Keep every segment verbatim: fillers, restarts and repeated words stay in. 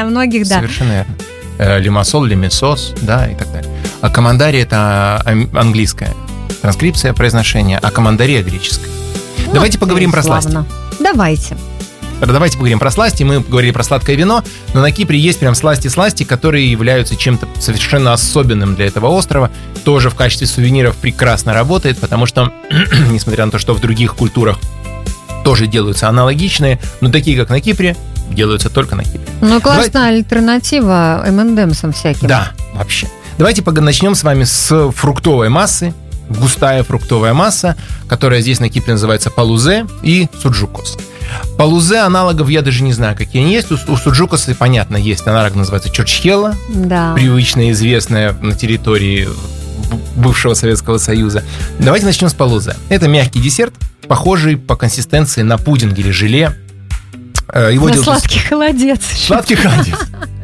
многих, да. Совершенно верно. Лимассол, лимиссос, да, и так далее. А командария — это английская транскрипция произношения, а командария — греческая. Вот. Давайте поговорим про сласти. Давайте. Давайте поговорим про сласти. Мы говорили про сладкое вино, но на Кипре есть прям сласти-сласти, которые являются чем-то совершенно особенным для этого острова. Тоже в качестве сувениров прекрасно работает, потому что, несмотря на то, что в других культурах тоже делаются аналогичные, но такие, как на Кипре, делаются только на Кипре. Ну, классная Давай... альтернатива эм энд эмсам всяким. Да, вообще. Давайте начнем с вами с фруктовой массы. Густая фруктовая масса, которая здесь на Кипре называется палузе и суджукос. Палузе аналогов я даже не знаю, какие они есть. У, у суджукоса, понятно, есть аналог, называется чурчхелла, да. привычная, известная на территории бывшего Советского Союза. Давайте начнем с палузе. Это мягкий десерт, похожий по консистенции на пудинг или желе. Его на делают... сладкий холодец. Сладкий холодец.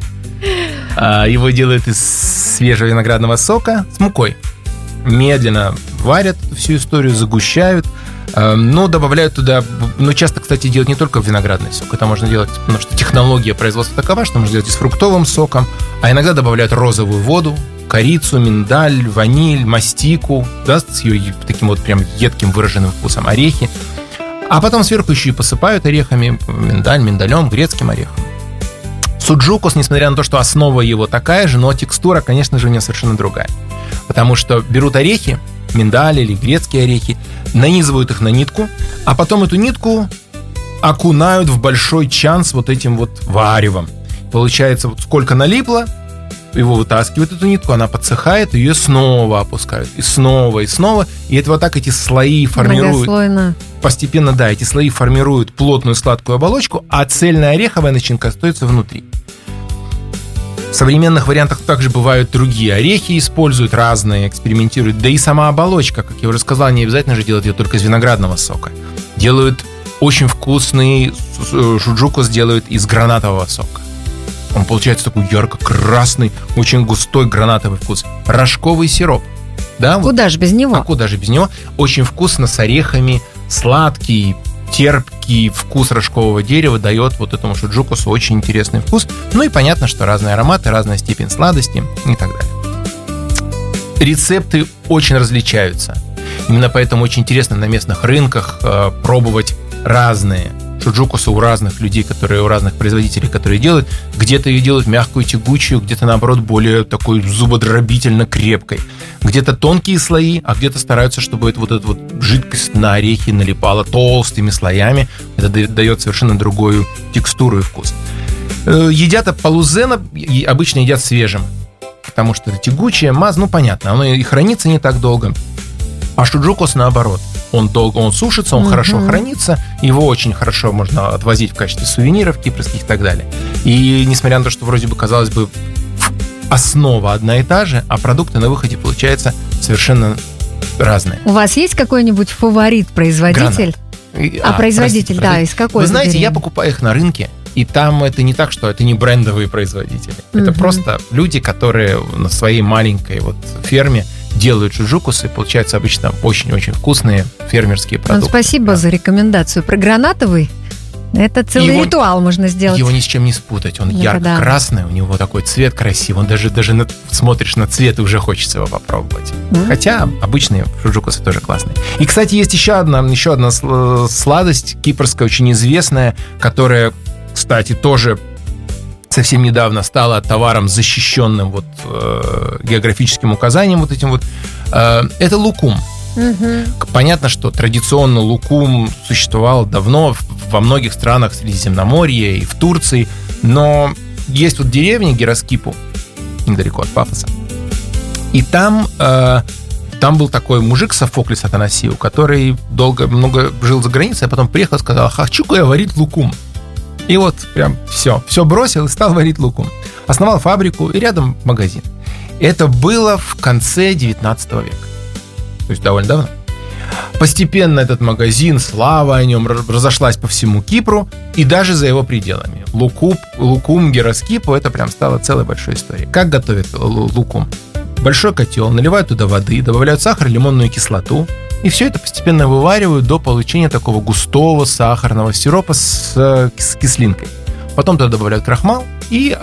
Его делают из свежего виноградного сока с мукой. Медленно варят всю историю, загущают, но добавляют туда, ну, часто, кстати, делают не только виноградный сок, это можно делать, потому что технология производства такова, что можно делать и с фруктовым соком, а иногда добавляют розовую воду, корицу, миндаль, ваниль, мастику, да, с ее таким вот прям едким выраженным вкусом, орехи, а потом сверху еще и посыпают орехами, миндаль, миндалем, грецким орехом. Суджукос, несмотря на то, что основа его такая же, но текстура, конечно же, у нее совершенно другая. Потому что берут орехи, миндаль или грецкие орехи, нанизывают их на нитку, а потом эту нитку окунают в большой чан с вот этим вот варевом. Получается, вот сколько налипло, его вытаскивают, эту нитку, она подсыхает, ее снова опускают, и снова, и снова. И это вот так эти слои формируют. Многослойно. Постепенно, да, эти слои формируют плотную сладкую оболочку, а цельная ореховая начинка остается внутри. В современных вариантах также бывают другие орехи, используют разные, экспериментируют. Да и сама оболочка, как я уже сказал, не обязательно же делать ее только из виноградного сока. Делают очень вкусный суджукос, делают из гранатового сока. Он получается такой ярко-красный, очень густой гранатовый вкус. Рожковый сироп. Да, куда вот. же без него? А куда же без него? Очень вкусно, с орехами, сладкий, терпкий вкус рожкового дерева дает вот этому суджукосу очень интересный вкус. Ну и понятно, что разные ароматы, разная степень сладости и так далее. Рецепты очень различаются. Именно поэтому очень интересно на местных рынках э, пробовать разные суджукосы у разных людей, которые, у разных производителей, которые делают. Где-то ее делают мягкую, тягучую, где-то, наоборот, более такой зубодробительно крепкой. Где-то тонкие слои, а где-то стараются, чтобы это, вот эта вот жидкость на орехи налипала толстыми слоями. Это дает совершенно другую текстуру и вкус. Едят палузе обычно едят свежим, потому что это тягучее, маз, ну понятно, оно и хранится не так долго. А суджукос наоборот. Он долго, он сушится, он uh-huh. хорошо хранится, его очень хорошо можно отвозить в качестве сувениров кипрских и так далее. И несмотря на то, что вроде бы, казалось бы, основа одна и та же, а продукты на выходе получаются совершенно разные. У вас есть какой-нибудь фаворит-производитель? Гранат. А, а производитель, да, из какой? Вы знаете, я покупаю их на рынке, и там это не так, что это не брендовые производители. Uh-huh. Это просто люди, которые на своей маленькой вот ферме делают суджукосы, получаются обычно очень-очень вкусные фермерские продукты. Ну, спасибо да. за рекомендацию. Про гранатовый это целый его, ритуал можно сделать. Его ни с чем не спутать. Он да, ярко-красный, да. У него такой цвет красивый. Он даже, даже на, смотришь на цвет и уже хочется его попробовать. Mm. Хотя обычные суджукосы тоже классные. И, кстати, есть еще одна, еще одна сладость кипрская, очень известная, которая, кстати, тоже совсем недавно стала товаром, защищенным вот, э, географическим указанием вот этим вот. Э, это лукум. Угу. Понятно, что традиционно лукум существовал давно во многих странах Средиземноморья и в Турции, но есть вот деревня Гераскипу, недалеко от Пафоса, и там, э, там был такой мужик Софоклис Атанасиу, который долго, много жил за границей, а потом приехал и сказал: хочу-ка я варить лукум. И вот прям все, все бросил и стал варить лукум. Основал фабрику и рядом магазин. Это было в конце девятнадцатого века. То есть довольно давно. Постепенно этот магазин, слава о нем разошлась по всему Кипру и даже за его пределами. Лукум, лукум Гераскипу — это прям стало целой большой историей. Как готовят лукум? Большой котел, наливают туда воды, добавляют сахар, лимонную кислоту, и все это постепенно вываривают до получения такого густого сахарного сиропа с, с кислинкой. Потом туда добавляют крахмал и